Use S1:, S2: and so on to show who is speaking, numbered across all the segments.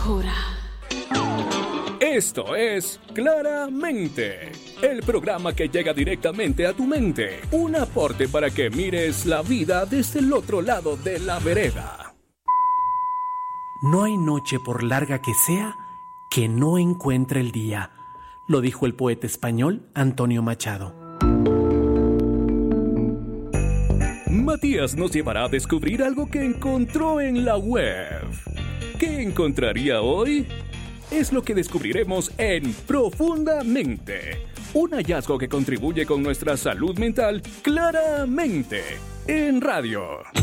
S1: oscura.
S2: Esto es Claramente, el programa que llega directamente a tu mente. Un aporte para que mires la vida desde el otro lado de la vereda.
S3: No hay noche, por larga que sea, que no encuentre el día, lo dijo el poeta español Antonio Machado.
S2: Matías nos llevará a descubrir algo que encontró en la web. ¿Qué encontraría hoy? Es lo que descubriremos en Profundamente, un hallazgo que contribuye con nuestra salud mental claramente en radio.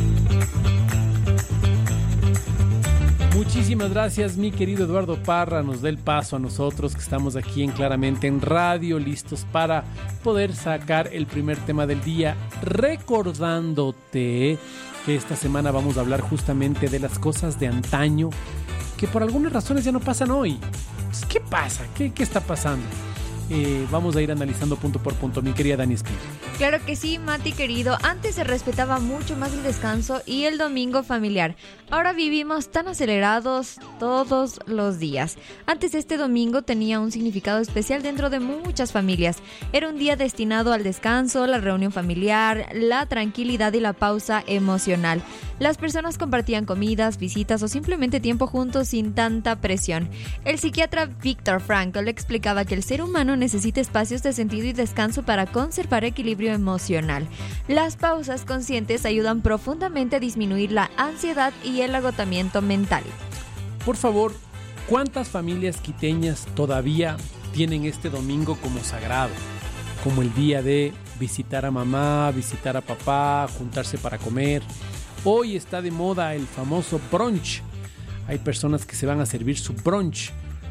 S3: Muchísimas gracias, mi querido Eduardo Parra. Nos da el paso a nosotros que estamos aquí en Claramente en Radio, listos para poder sacar el primer tema del día, recordándote que esta semana vamos a hablar justamente de las cosas de antaño que por algunas razones ya no pasan hoy. ¿Qué pasa? ¿Qué está pasando? Vamos a ir analizando punto por punto, mi querida Dani Espino.
S4: Claro que sí, Mati querido. Antes se respetaba mucho más el descanso y el domingo familiar. Ahora vivimos tan acelerados todos los días. Antes este domingo tenía un significado especial dentro de muchas familias. Era un día destinado al descanso, la reunión familiar, la tranquilidad y la pausa emocional. Las personas compartían comidas, visitas o simplemente tiempo juntos sin tanta presión. El psiquiatra Viktor Frankl explicaba que el ser humano necesita espacios de sentido y descanso para conservar equilibrio emocional. Las pausas conscientes ayudan profundamente a disminuir la ansiedad y el agotamiento mental.
S3: Por favor, ¿cuántas familias quiteñas todavía tienen este domingo como sagrado? Como el día de visitar a mamá, visitar a papá, juntarse para comer. Hoy está de moda el famoso brunch. Hay personas que se van a servir su brunch.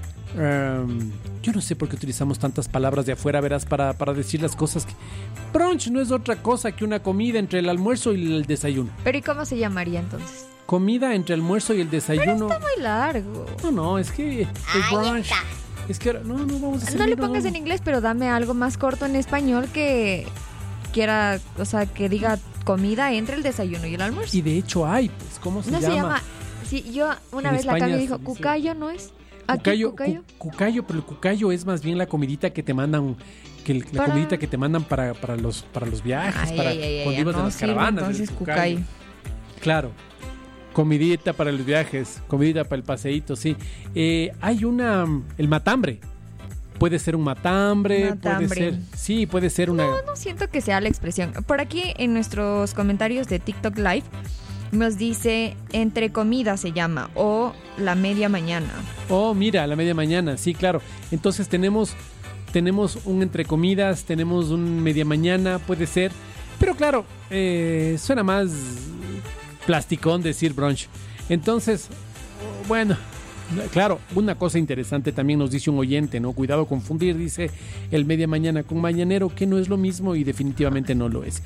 S3: Yo no sé por qué utilizamos tantas palabras de afuera, verás, para decir las cosas. Brunch no es otra cosa que una comida entre el almuerzo y el desayuno.
S4: ¿Pero y cómo se llamaría entonces?
S3: Comida entre el almuerzo y el desayuno.
S4: Pero está muy largo.
S3: No, es que el brunch... Es que ahora, no vamos a hacer.
S4: No le pongas en inglés, pero dame algo más corto en español que quiera, o sea, que diga comida entre el desayuno y el almuerzo.
S3: Y de hecho hay, pues, ¿cómo se llama?
S4: No se llama. Sí, yo una vez la cambié y dijo, cucayo, ¿no es?
S3: Cucayo, pero el cucayo es más bien la comidita que te mandan, la comidita que te mandan para los viajes, cuando ibas en las caravanas.
S4: Entonces cucayo.
S3: Claro. Comidita para los viajes, comidita para el paseíto, sí. Hay el matambre. Puede ser un matambre, puede ser... Sí, puede ser una...
S4: No siento que sea la expresión. Por aquí en nuestros comentarios de TikTok Live nos dice entre comidas se llama, o la media mañana.
S3: Oh, mira, la media mañana, sí, claro. Entonces tenemos un entre comidas, tenemos un media mañana, puede ser. Pero claro, suena más plasticón decir brunch. Entonces, bueno, claro, una cosa interesante también nos dice un oyente, ¿no? Cuidado confundir, dice el media mañana con mañanero, que no es lo mismo y definitivamente no lo es.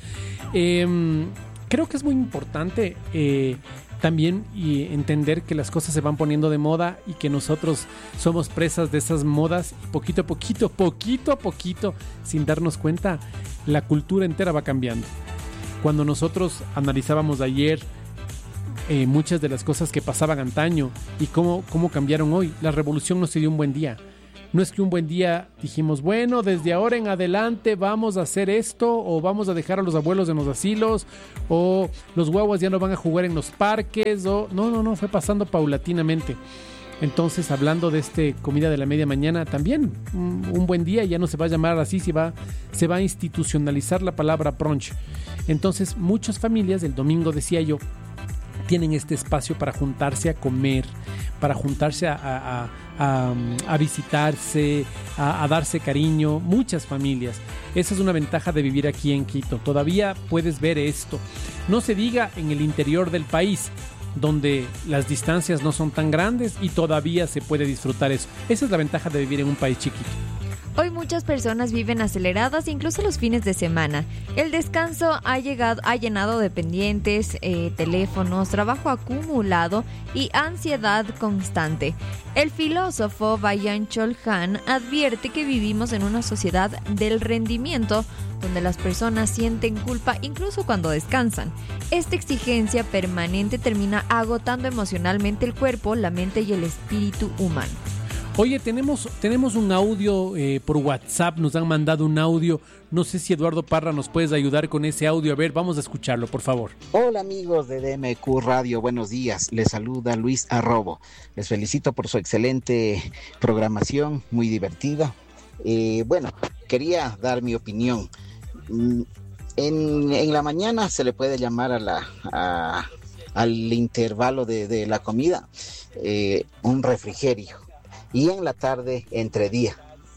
S3: Creo que es muy importante también entender que las cosas se van poniendo de moda y que nosotros somos presas de esas modas y poquito a poquito, sin darnos cuenta, la cultura entera va cambiando. Cuando nosotros analizábamos ayer muchas de las cosas que pasaban antaño y cómo cambiaron hoy, la revolución no se dio un buen día. No es que un buen día dijimos, bueno, desde ahora en adelante vamos a hacer esto, o vamos a dejar a los abuelos en los asilos, o los guaguas ya no van a jugar en los parques, o no, fue pasando paulatinamente. Entonces, hablando de comida de la media mañana, también un buen día ya no se va a llamar así, se va a institucionalizar la palabra brunch. Entonces, muchas familias, el domingo decía yo, tienen este espacio para juntarse a comer, para juntarse a visitarse, a darse cariño, muchas familias. Esa es una ventaja de vivir aquí en Quito. Todavía puedes ver esto. No se diga en el interior del país, donde las distancias no son tan grandes y todavía se puede disfrutar eso. Esa es la ventaja de vivir en un país chiquito.
S4: Hoy muchas personas viven aceleradas, incluso los fines de semana. El descanso ha llenado de pendientes, teléfonos, trabajo acumulado y ansiedad constante. El filósofo Byung-Chul Han advierte que vivimos en una sociedad del rendimiento, donde las personas sienten culpa incluso cuando descansan. Esta exigencia permanente termina agotando emocionalmente el cuerpo, la mente y el espíritu humano.
S3: Oye, tenemos un audio por WhatsApp, nos han mandado un audio. No sé si Eduardo Parra nos puedes ayudar con ese audio. A ver, vamos a escucharlo, por favor.
S1: Hola amigos de DMQ Radio, buenos días. Les saluda Luis Arrobo. Les felicito por su excelente programación, muy divertida. Bueno, quería dar mi opinión. En la mañana se le puede llamar al intervalo de la comida un refrigerio. Y en la tarde, entredía.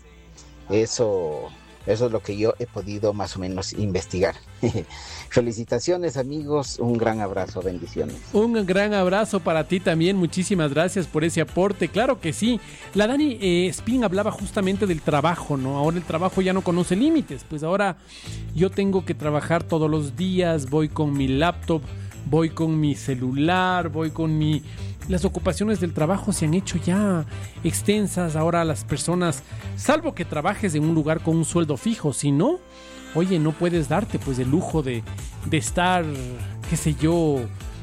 S1: Eso es lo que yo he podido más o menos investigar. Felicitaciones amigos, un gran abrazo, bendiciones.
S3: Un gran abrazo para ti también, muchísimas gracias por ese aporte, claro que sí. La Dani Spin hablaba justamente del trabajo, ¿no? Ahora el trabajo ya no conoce límites, pues ahora yo tengo que trabajar todos los días, voy con mi laptop, voy con mi celular, voy con mi... Las ocupaciones del trabajo se han hecho ya extensas. Ahora las personas, salvo que trabajes en un lugar con un sueldo fijo, si no, oye, no puedes darte pues el lujo de estar, qué sé yo,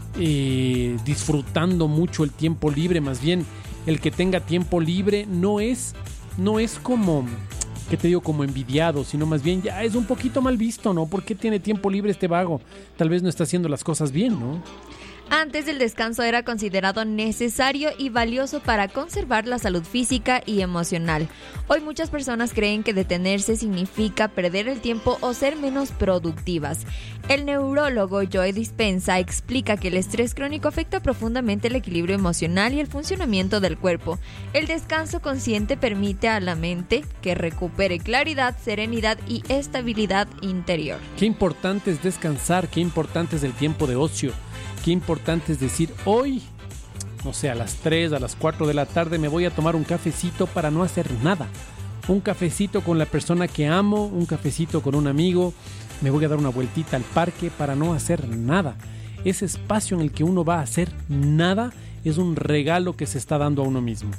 S3: disfrutando mucho el tiempo libre. Más bien, el que tenga tiempo libre no es como, ¿qué te digo? Como envidiado, sino más bien ya es un poquito mal visto, ¿no? ¿Por qué tiene tiempo libre este vago? Tal vez no está haciendo las cosas bien, ¿no?
S4: Antes el descanso era considerado necesario y valioso para conservar la salud física y emocional. Hoy muchas personas creen que detenerse significa perder el tiempo o ser menos productivas. El neurólogo Joe Dispenza explica que el estrés crónico afecta profundamente el equilibrio emocional y el funcionamiento del cuerpo. El descanso consciente permite a la mente que recupere claridad, serenidad y estabilidad interior.
S3: Qué importante es descansar, qué importante es el tiempo de ocio. Qué importante es decir, hoy, no sé, a las 3, a las 4 de la tarde me voy a tomar un cafecito para no hacer nada. Un cafecito con la persona que amo, un cafecito con un amigo, me voy a dar una vueltita al parque para no hacer nada. Ese espacio en el que uno va a hacer nada es un regalo que se está dando a uno mismo.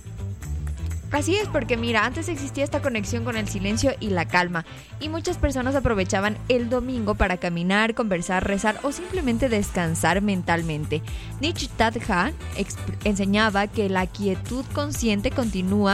S4: Así es, porque mira, antes existía esta conexión con el silencio y la calma, y muchas personas aprovechaban el domingo para caminar, conversar, rezar o simplemente descansar mentalmente. Thich Nhat Hanh enseñaba que la quietud consciente continúa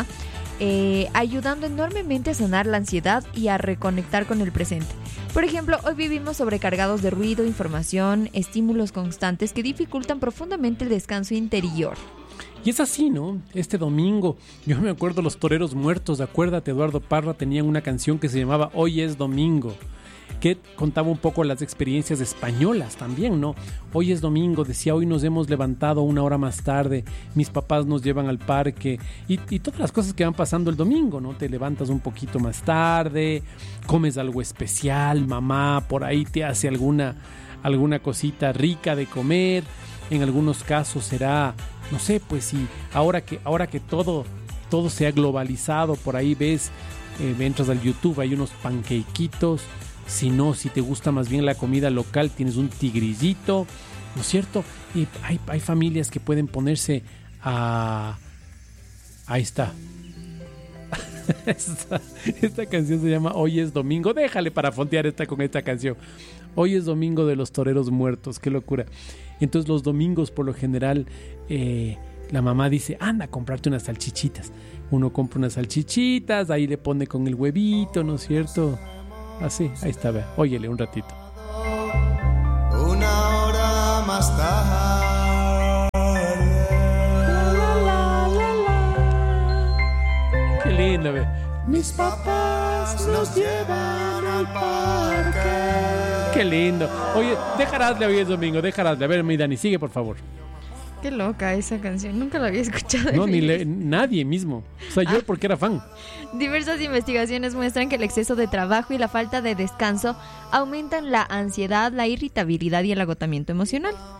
S4: ayudando enormemente a sanar la ansiedad y a reconectar con el presente. Por ejemplo, hoy vivimos sobrecargados de ruido, información, estímulos constantes que dificultan profundamente el descanso interior.
S3: Y es así, ¿no? Este domingo, yo me acuerdo los Toreros Muertos, acuérdate, Eduardo Parra tenían una canción que se llamaba Hoy es Domingo, que contaba un poco las experiencias españolas también, ¿no? Hoy es domingo, decía, hoy nos hemos levantado una hora más tarde, mis papás nos llevan al parque y todas las cosas que van pasando el domingo, ¿no? Te levantas un poquito más tarde, comes algo especial, mamá por ahí te hace alguna cosita rica de comer, en algunos casos será... No sé, pues si ahora que todo se ha globalizado, por ahí ves, entras al YouTube, hay unos panqueiquitos. Si no, si te gusta más bien la comida local, tienes un tigrillito, ¿no es cierto? Y hay familias que pueden ponerse a... Ahí está. Esta canción se llama Hoy es Domingo. Déjale para fontear con esta canción. Hoy es Domingo de los Toreros Muertos. Qué locura. Entonces los domingos por lo general la mamá dice, anda a comprarte unas salchichitas. Uno compra unas salchichitas, ahí le pone con el huevito, ¿no es cierto? Así, ahí está, ve. Óyele un ratito.
S5: Una hora más tarde.
S3: Qué lindo, ve.
S5: Mis papás nos llevan al parque.
S3: Qué lindo. Oye, dejarásle hoy es domingo, dejarásle. A ver, mi Dani, sigue por favor.
S4: Qué loca esa canción, nunca la había escuchado.
S3: No, nadie mismo. O sea, yo porque era fan.
S4: Diversas investigaciones muestran que el exceso de trabajo y la falta de descanso aumentan la ansiedad, la irritabilidad y el agotamiento emocional.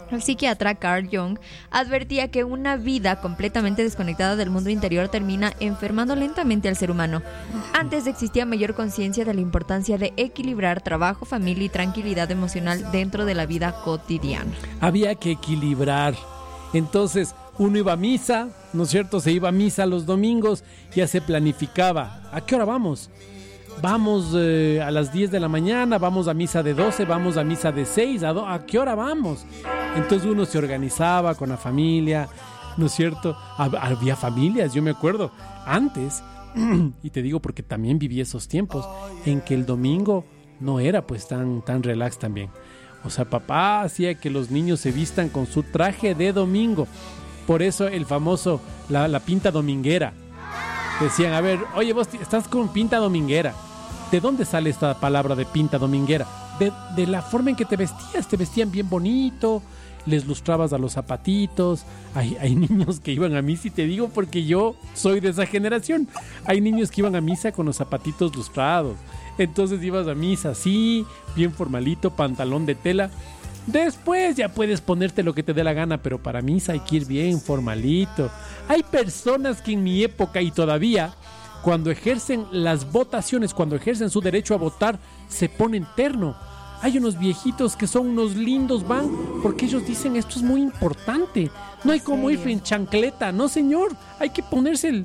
S4: El psiquiatra Carl Jung advertía que una vida completamente desconectada del mundo interior termina enfermando lentamente al ser humano. Antes existía mayor conciencia de la importancia de equilibrar trabajo, familia y tranquilidad emocional dentro de la vida cotidiana.
S3: Había que equilibrar. Entonces, uno iba a misa, ¿no es cierto? Se iba a misa los domingos, ya se planificaba. ¿A qué hora vamos? Vamos a las 10 de la mañana, vamos a misa de 12, vamos a misa de 6, ¿a qué hora vamos? Entonces uno se organizaba con la familia, ¿no es cierto? Había familias, yo me acuerdo, antes, y te digo porque también viví esos tiempos, en que el domingo no era pues tan relax también. O sea, papá hacía que los niños se vistan con su traje de domingo. Por eso el famoso, la pinta dominguera. Decían, a ver, oye, vos estás con pinta dominguera. ¿De dónde sale esta palabra de pinta dominguera? De la forma en que te vestían bien bonito, les lustrabas a los zapatitos. Hay niños que iban a misa, y te digo porque yo soy de esa generación. Hay niños que iban a misa con los zapatitos lustrados. Entonces ibas a misa así, bien formalito, pantalón de tela. Después ya puedes ponerte lo que te dé la gana, pero para misa hay que ir bien formalito. Hay personas que en mi época y todavía, cuando ejercen las votaciones, cuando ejercen su derecho a votar, se ponen terno. Hay unos viejitos que son unos lindos, van, porque ellos dicen esto es muy importante. No hay como ir en chancleta, no señor, hay que ponerse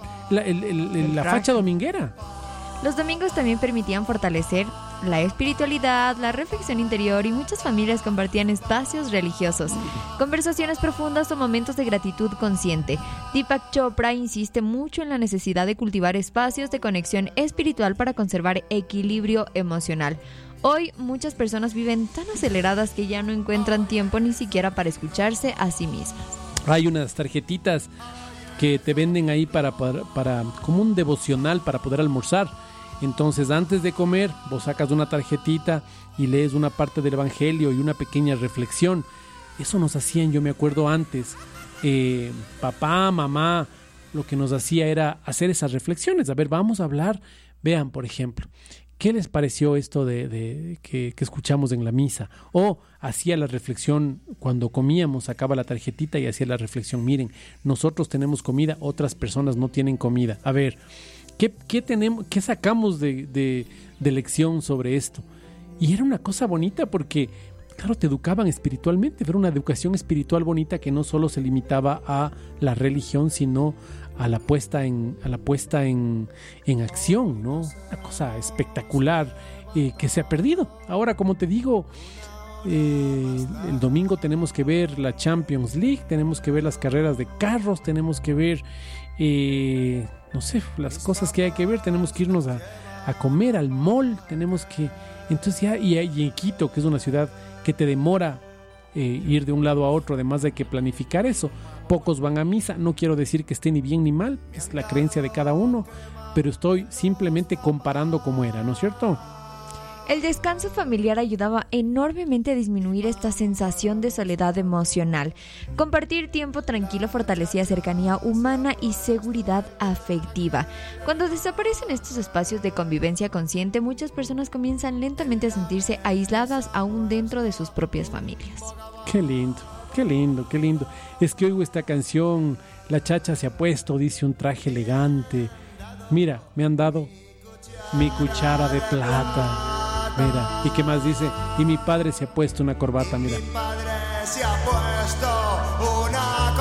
S3: la facha dominguera.
S4: Los domingos también permitían fortalecer la espiritualidad, la reflexión interior, y muchas familias compartían espacios religiosos, conversaciones profundas o momentos de gratitud consciente. Deepak Chopra insiste mucho en la necesidad de cultivar espacios de conexión espiritual para conservar equilibrio emocional. Hoy muchas personas viven tan aceleradas que ya no encuentran tiempo ni siquiera para escucharse a sí mismas.
S3: Hay unas tarjetitas que te venden ahí para como un devocional para poder almorzar. Entonces, antes de comer, vos sacas una tarjetita y lees una parte del evangelio y una pequeña reflexión. Eso nos hacían, yo me acuerdo antes, papá, mamá, lo que nos hacía era hacer esas reflexiones. A ver, vamos a hablar. Vean, por ejemplo, ¿qué les pareció esto que escuchamos en la misa? O hacía la reflexión cuando comíamos, sacaba la tarjetita y hacía la reflexión. Miren, nosotros tenemos comida, otras personas no tienen comida. A ver, ¿qué sacamos de lección sobre esto? Y era una cosa bonita porque, claro, te educaban espiritualmente. Era una educación espiritual bonita que no solo se limitaba a la religión, sino a la puesta en acción, ¿no? Una cosa espectacular que se ha perdido. Ahora, como te digo, el domingo tenemos que ver la Champions League, tenemos que ver las carreras de carros, tenemos que ver, no sé, las cosas que hay que ver, tenemos que irnos a comer al mall, tenemos que... Entonces ya, y en Quito, que es una ciudad que te demora ir de un lado a otro, además de que planificar eso. Pocos van a misa, no quiero decir que esté ni bien ni mal, es la creencia de cada uno, pero estoy simplemente comparando cómo era, ¿no es cierto?
S4: El descanso familiar ayudaba enormemente a disminuir esta sensación de soledad emocional. Compartir tiempo tranquilo fortalecía cercanía humana y seguridad afectiva. Cuando desaparecen estos espacios de convivencia consciente, muchas personas comienzan lentamente a sentirse aisladas aún dentro de sus propias familias.
S3: Qué lindo, qué lindo, qué lindo. Es que oigo esta canción, la chacha se ha puesto, dice, un traje elegante. Mira, me han dado mi cuchara de plata. Mira, ¿y qué más dice? Y mi padre se ha puesto una corbata, mira.
S5: Mi padre se ha puesto una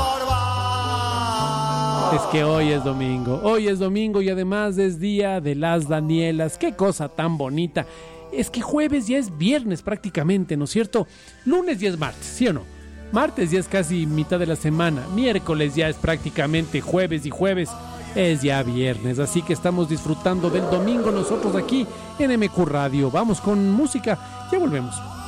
S5: corbata.
S3: Es que hoy es domingo y además es día de las Danielas. Qué cosa tan bonita. Es que jueves ya es viernes prácticamente, ¿no es cierto? Lunes ya es martes, ¿sí o no? Martes ya es casi mitad de la semana. Miércoles ya es prácticamente jueves y jueves es ya viernes, así que estamos disfrutando del domingo nosotros aquí en MQ Radio. Vamos con música, ya volvemos.